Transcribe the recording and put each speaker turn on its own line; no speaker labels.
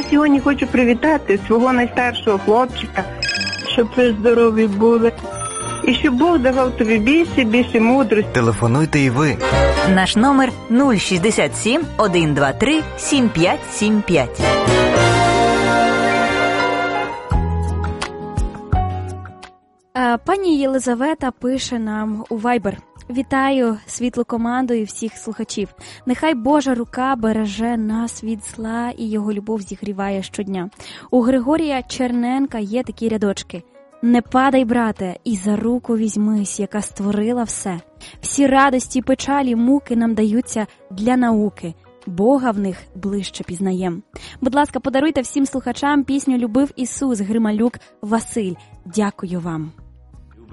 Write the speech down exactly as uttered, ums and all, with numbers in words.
сьогодні хочу привітати свого найстаршого хлопчика, щоб ви здорові були. І щоб Бог давав тобі більше, більше мудрості.
Телефонуйте і ви.
Наш номер нуль шістдесят сім, сто двадцять три, сімдесят п'ять сімдесят п'ять.
Пані Єлизавета пише нам у Viber. Вітаю світлу команду і всіх слухачів. Нехай Божа рука береже нас від зла і його любов зігріває щодня. У Григорія Черненка є такі рядочки. Не падай, брате, і за руку візьмись, яка створила все. Всі радості, печалі, муки нам даються для науки. Бога в них ближче пізнаєм. Будь ласка, подаруйте всім слухачам пісню «Любив Ісус» Грималюк Василь. Дякую вам.